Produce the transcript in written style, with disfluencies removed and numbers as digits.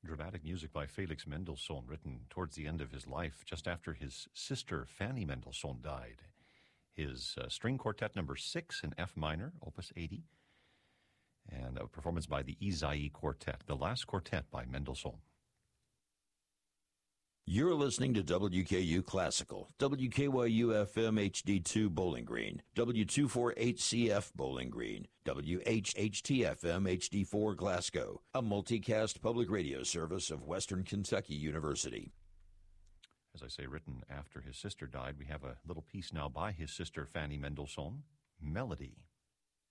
dramatic music by Felix Mendelssohn, written towards the end of his life, just after his sister Fanny Mendelssohn died. His string quartet number 6 in F minor, opus 80, and a performance by the Izai Quartet, the last quartet by Mendelssohn. You're listening to WKU Classical, WKYU-FM HD2 Bowling Green, W248CF Bowling Green, WHHT-FM HD4 Glasgow, a multicast public radio service of Western Kentucky University. As I say, written after his sister died, we have a little piece now by his sister Fanny Mendelssohn, Melody.